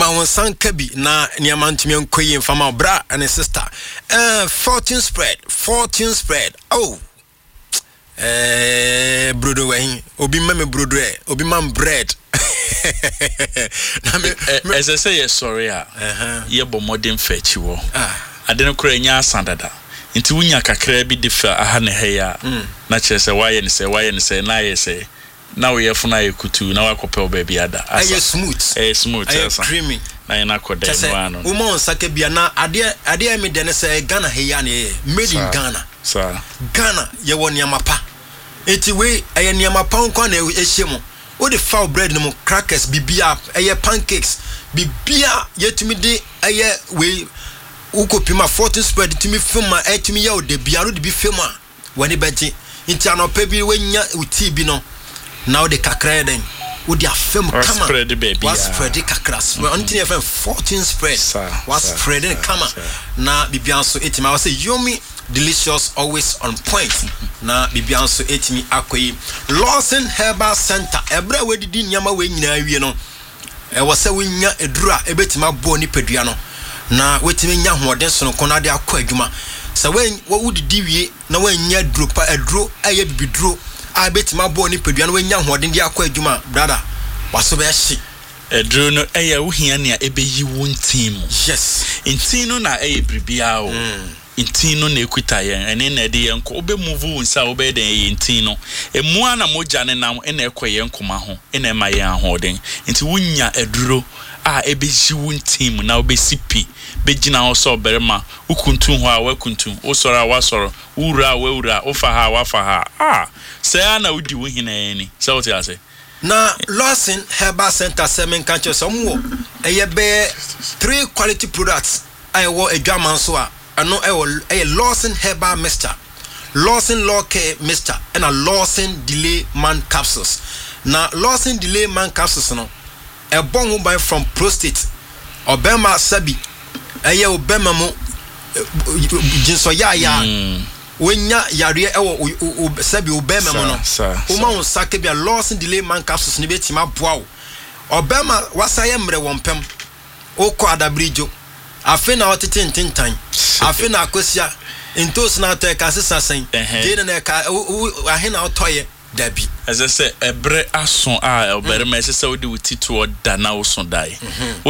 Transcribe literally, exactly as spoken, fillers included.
won sanka bi na niama ntumi enkoyi mfama bra and sister. Uh fortune spread, fortune spread. Oh. Eh brodo wahin obi ma me brodo e obi man bread. Na me as I say sorry ah. Eh ye bo modern fetch wo. Ah. Ade no kura nya asandada. Nti wunya kakra bi defa aha ne heya. Na chese waye ne se waye ne se na ye se. Na we yefuna ye kutu na wakopel baby ada. Aye smooth. Eh smooth aye creamy. Na ina ko den no ano. Wo mo nsake bia na ade ade me de ne se Ghana heya ne made in Ghana. Sa. Ghana ye won niamapa. Eti we aye niamapa nko na ehyemu. O de foul bread no crackers bibia aye pancakes bibia yetumi de aye we ukopima fortune spread timi fema etimi ya o de bia no de bi fema wani beji nti anopa bi wenya uti bi no na o de kakra den o de afem kama spread baby was spread kakra so until you have fortune spread was spread kama na bibia so etima was say yomi delicious always on point na bibia so etimi akoyi Lawson Herbal Center ebra we didi nyama we nyina awie no e wo se wonya edura ebetima bo ni pedua no na wetimi nya hoden so no kono de akọ adwuma se we wo didi wie na wanya duro pa eduro aye bibiduro a betima bo ni pedua no wanya hoden de akọ adwuma brother waso be hye eduro no eye wo hia ne ebeyi wo ntim yes ntim no na eye bribia o intino na ekuta yen ene na de yen ko obe move nsa obe den yen intino emu ana moja ne nam ene ekoye nkoma ho ene ma yen ahoden nti wunya eduro a ebeji wuntim na obe sipi begina ho so berema ukuntu ho a wakuntu osora wasoro wura wura ofa ha wafa ha ah se ana udi wo hina yen se what you say na Lawson Herbal Center semen kancho somwo eye be three quality products I wo adwaman so a ano e Lawson Herbal Mixture, Lawson Law Care Mixture, and a Lawson Delay Man Capsules. Now Lawson Delay Man Capsules no a bon by from prostate Obama sabi eye Obama mo jinso ya ya wenya yare e sabi Obama mo no o ma won sake bia Lawson Delay Man Capsules ni betima boa Obama wasaye mre wompem o ko adabrijo afi na otete ntintan afi na akosia entos na to ka sesa sen de na ka ahe na otoye dabi as I say ebre aso a obere ma sesa odi wutito da na wo so dai